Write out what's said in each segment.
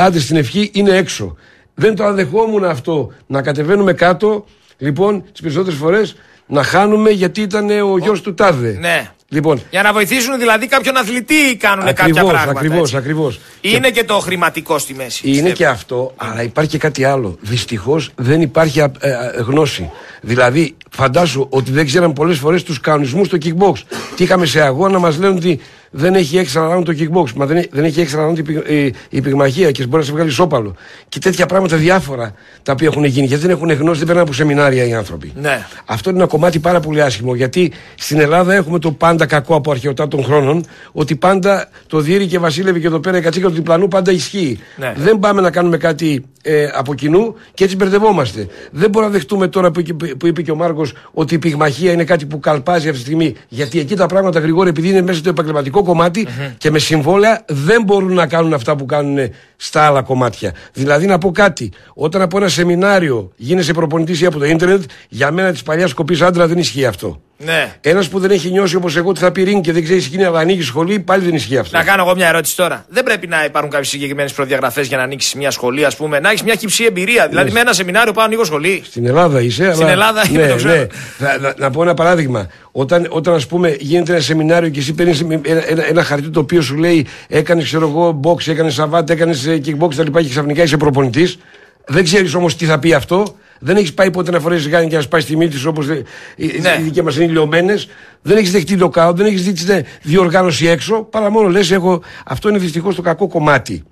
άντε στην ευχή είναι έξω. Δεν το αδεχόμουν αυτό. Να κατεβαίνουμε κάτω, λοιπόν, τις περισσότερες φορές να χάνουμε γιατί ήταν ο γιος του τάδε. Ναι. Λοιπόν, για να βοηθήσουν δηλαδή κάποιον αθλητή κάνουν κάποια πράγματα. Ακριβώς. Είναι και το χρηματικό στη μέση. Είναι και αυτό, αλλά υπάρχει και κάτι άλλο. Δυστυχώς δεν υπάρχει γνώση. Δηλαδή, φαντάσου ότι δεν ξέραν πολλές φορές τους κανονισμούς στο kickbox. Τι είχαμε σε αγώνα, μας λένε ότι δεν έχει έξτρα round το kickbox. Μα δεν έχει έξτρα round η πυγμαχία και μπορεί να σε βγάλει σώπαλο. Και τέτοια πράγματα διάφορα τα οποία έχουν γίνει. Γιατί δεν έχουν γνώση, δεν περνάνε από σεμινάρια οι άνθρωποι. Ναι. Αυτό είναι ένα κομμάτι πάρα πολύ άσχημο. Γιατί στην Ελλάδα έχουμε το πάντα κακό από αρχαιοτά των χρόνων, ότι πάντα το Δίρη και Βασίλευε και εδώ πέρα η κατσίκα του διπλανού πάντα ισχύει. Ναι. Δεν πάμε να κάνουμε κάτι από κοινού και έτσι μπερδευόμαστε. Δεν μπορούμε να δεχτούμε τώρα που είπε και ο Μάρκος ότι η πυγμαχία είναι κάτι που καλπάζει αυτή τη στιγμή. Γιατί εκεί τα πράγματα, Γρηγόρη, επειδή είναι μέσα στο επαγγελματικό κομμάτι και με συμβόλαια δεν μπορούν να κάνουν αυτά που κάνουν στα άλλα κομμάτια. Δηλαδή, να πω κάτι. Όταν από ένα σεμινάριο γίνεσαι προπονητής ή από το ίντερνετ, για μένα της παλιάς κοπής άντρα δεν ισχύει αυτό. Ναι. Ένας που δεν έχει νιώσει όπως εγώ ότι θα πει ring και δεν ξέρει σκηνή να ανοίγει σχολή, πάλι δεν ισχύει αυτό. Να κάνω εγώ μια ερώτηση τώρα. Δεν πρέπει να υπάρχουν κάποιες συγκεκριμένες προδιαγραφές για να ανοίξει μια σχολή, ας πούμε, να έχει μια χυψή εμπειρία. Δηλαδή, με ένα σεμινάριο πάω ανοίγω σχολή. Στην Ελλάδα είσαι, στην Ελλάδα είμαι, το ξέρω. Να πω ένα παράδειγμα. Όταν ας πούμε γίνεται ένα σεμινάριο και εσύ παίρνεις ένα χαρτί το οποίο σου λέει έκανες, ξέρω εγώ, box, έκανες σαβάτ, έκανες kickbox κτλ. Και ξαφνικά είσαι προπονητής. Δεν ξέρεις όμως τι θα πει αυτό. Δεν έχεις πάει ποτέ να φορέσεις γάνη και να σπάσεις τη μύτη σου όπως οι δικοί μας είναι λιωμένες. Δεν έχεις δεχτεί λοκάουτ, δεν έχεις δει διοργάνωση έξω. Παρά μόνο λες, αυτό είναι δυστυχώς το κακό κομμάτι.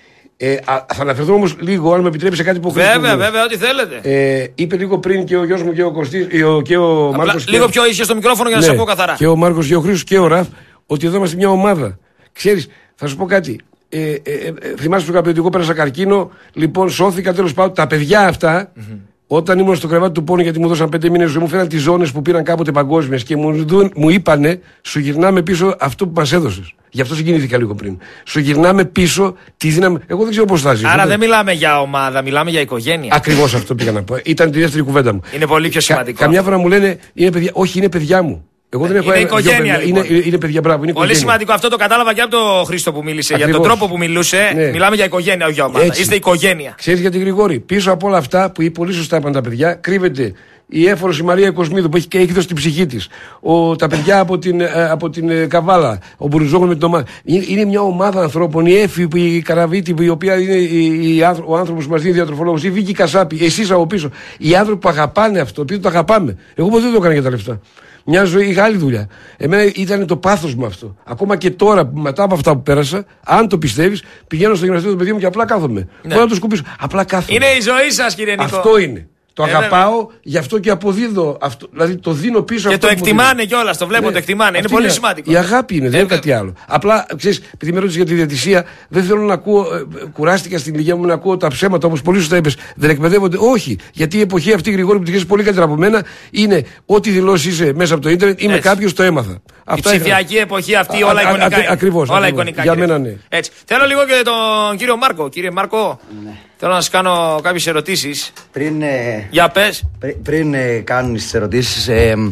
Θα αναφερθώ όμως λίγο, αν με επιτρέπει, σε κάτι που βέβαια, ό,τι θέλετε. Είπε λίγο πριν και ο γιος μου και ο Μάρκος. Λίγο πιο ίσια στο μικρόφωνο για να σε ακούω καθαρά. Και ο Μάρκος και ο Χρήστος και ο Ραφ, ότι εδώ είμαστε μια ομάδα. Ξέρεις, θα σου πω κάτι. Θυμάσαι που είχα πει ότι εγώ πέρασα καρκίνο, λοιπόν σώθηκα, τέλος πάντων. Τα παιδιά αυτά, όταν ήμουν στο κρεβάτι του πόνου, γιατί μου δώσαν 5 μήνες, μου φέραν τις ζώνες που πήραν κάποτε παγκόσμιες και μου είπανε, σου γυρνάμε πίσω αυτό που μας έδωσες. Γι' αυτό συγκινήθηκα λίγο πριν. Σου γυρνάμε πίσω τη δύναμη. Εγώ δεν ξέρω πώς θα ζήσω. Άρα δεν μιλάμε για ομάδα, μιλάμε για οικογένεια. Ακριβώς αυτό πήγα να πω. Ήταν τη δεύτερη κουβέντα μου. Είναι πολύ πιο σημαντικό. Καμιά φορά μου λένε είναι παιδιά. Όχι, είναι παιδιά μου. Εγώ δεν έχω οικογένεια. Λοιπόν. Είναι παιδιά, μπράβο. Είναι πολύ οικογένεια. Σημαντικό αυτό, το κατάλαβα και από τον Χρήστο που μίλησε. Ακριβώς. Για τον τρόπο που μιλούσε. Ναι. Μιλάμε για οικογένεια, όχι για ομάδα. Έτσι. Είστε οικογένεια. Ξέρεις γιατί, Γρηγόρη, πίσω από όλα αυτά που πολύ σωστά είπαν τα παιδιά, κρύβεται η έφορος η Μαρία Κοσμίδου που έχει δώσει την ψυχή της. Τα παιδιά από την Καβάλα, ο Μπουρουζόγλου με την ομάδα. Είναι μια ομάδα ανθρώπων. Η Έφη, η Καραβίτη, η οποία είναι ο άνθρωπος που μας δίνει διατροφολόγος, η Βίκη Κασάπη, εσείς από πίσω. Οι άνθρωποι που αγαπάνε αυτό, επειδή το αγαπάμε. Εγώ ποτέ δεν το έκανα για τα λεφτά. Μια ζωή είχα άλλη δουλειά. Εμένα ήταν το πάθος μου αυτό. Ακόμα και τώρα, μετά από αυτά που πέρασα, αν το πιστεύεις, πηγαίνω στο γυμναστήριο του παιδιού μου και απλά κάθομαι. Μπορώ να το σκουπίσω. Απλά κάθομαι. Είναι η ζωή σας, κύριε Νίκο. Αυτό είναι. Το αγαπάω, γι' αυτό και αποδίδω αυτό. Δηλαδή το δίνω πίσω. Και αυτό το εκτιμάνε κιόλας, το βλέπω, το εκτιμάνε. Είναι πολύ σημαντικό. Η αγάπη είναι, δεν είναι κάτι άλλο. Απλά, ξέρεις, επειδή με ρώτησες για τη διαιτησία, δεν θέλω να ακούω. Κουράστηκα στην ηλικία μου να ακούω τα ψέματα, όπως πολύ σωστά είπες. Δεν εκπαιδεύονται. Όχι. Γιατί η εποχή αυτή, Γρηγόρη, που τη ξέρεις πολύ καλύτερα από μένα, είναι ό,τι δηλώσει είσαι μέσα από το ίντερνετ, είμαι κάποιος, το έμαθα. Η ψηφιακή εποχή αυτή, όλα εικονικά. Ακριβώς. Όλα εικονικά. Για μένα ναι. Έτσι. Θέλω λίγο και τον κύριο Μάρκο. Κύριε Μάρκο. Θέλω να σας κάνω κάποιες ερωτήσεις. Για πες. Πριν κάνουν τις ερωτήσεις,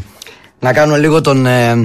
να κάνω λίγο τον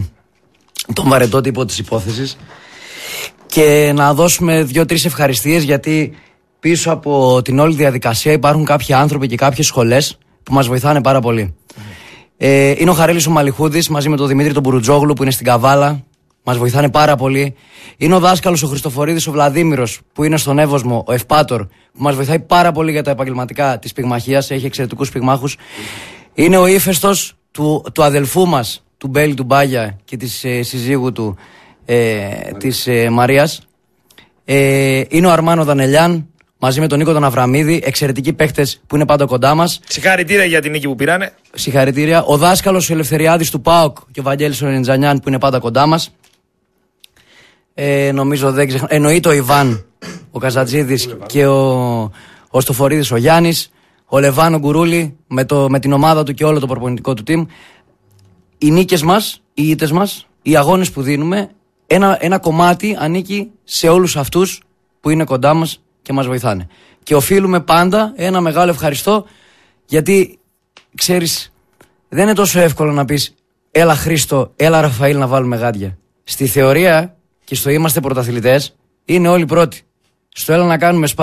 βαρετό τύπο της υπόθεσης και να δώσουμε 2-3 ευχαριστίες, γιατί πίσω από την όλη διαδικασία υπάρχουν κάποιοι άνθρωποι και κάποιες σχολές που μας βοηθάνε πάρα πολύ. Είναι ο Χαρέλης ο Μαλιχούδης μαζί με τον Δημήτρη τον Μπουρουτζόγλου που είναι στην Καβάλα. Μας βοηθάνε πάρα πολύ. Είναι ο δάσκαλος ο Χριστοφορίδης ο Βλαδίμηρος που είναι στον Εύωσμο, ο Ευπάτορ, που μας βοηθάει πάρα πολύ για τα επαγγελματικά της πυγμαχίας. Έχει εξαιρετικούς πυγμάχους. Είναι ο ύφεστος του αδελφού μας, του Μπέλη του Μπάγια και της συζύγου του, της Μαρίας. Είναι ο Αρμάνο Δανελιάν μαζί με τον Νίκο τον Αβραμίδη, εξαιρετικοί παίχτες που είναι πάντα κοντά μας. Συγχαρητήρια για την νίκη που πήρανε. Συγχαρητήρια. Ο δάσκαλος ο Ελευθεριάδης του ΠΑΟΚ και ο Βαγγέλης ο Ρεντζανιάν που είναι πάντα κοντά μας. Νομίζω δεν ξεχνά. Εννοείται ο Ιβάν, ο Καζατζίδης και ο Στοφορίδης ο Γιάννης. Ο Λεβάνο Γκουρούλη με την ομάδα του και όλο το προπονητικό του team. Οι νίκες μας, οι ήττες μας, οι αγώνες που δίνουμε, ένα κομμάτι ανήκει σε όλους αυτούς που είναι κοντά μας και μας βοηθάνε. Και οφείλουμε πάντα ένα μεγάλο ευχαριστώ, γιατί ξέρεις, δεν είναι τόσο εύκολο να πεις έλα Χρήστο, έλα Ραφαήλ να βάλουμε γάντια. Στη θεωρία και στο είμαστε πρωταθλητές είναι όλοι πρώτοι. Στο έλα να κάνουμε